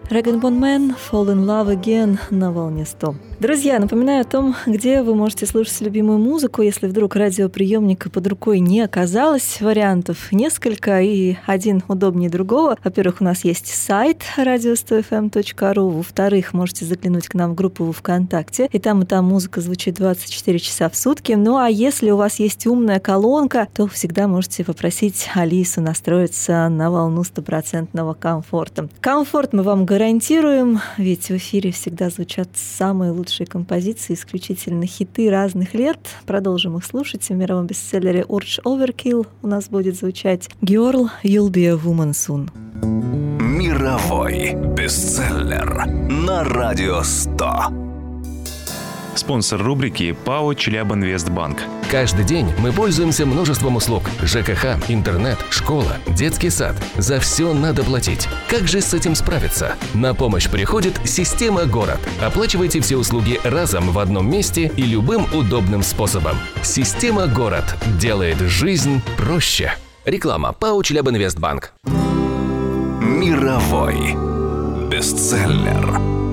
Rag & Bone Man, Fall in Love Again на волне 100. Друзья, напоминаю о том, где вы можете слушать любимую музыку, если вдруг радиоприемника под рукой не оказалось. Вариантов несколько, и один удобнее другого. Во-первых, у нас есть сайт radio100fm.ru. Во-вторых, можете заглянуть к нам в группу во ВКонтакте, и там музыка звучит 24 часа в сутки. Ну а если у вас есть умная колонка, то всегда можете попросить Алису настроиться на волну стопроцентного комфорта. Комфорт мы вам гарантируем, ведь в эфире всегда звучат самые лучшие композиции, исключительно хиты разных лет. Продолжим их слушать. В мировом бестселлере Urge Overkill у нас будет звучать Girl, You'll Be a Woman Soon. Мировой бестселлер на Радио 100. Спонсор рубрики ПАО «Челябинвестбанк». Каждый день мы пользуемся множеством услуг. ЖКХ, интернет, школа, детский сад. За все надо платить. Как же с этим справиться? На помощь приходит система «Город». Оплачивайте все услуги разом в одном месте и любым удобным способом. Система «Город» делает жизнь проще. Реклама. ПАО «Челябинвестбанк». Мировой бестселлер.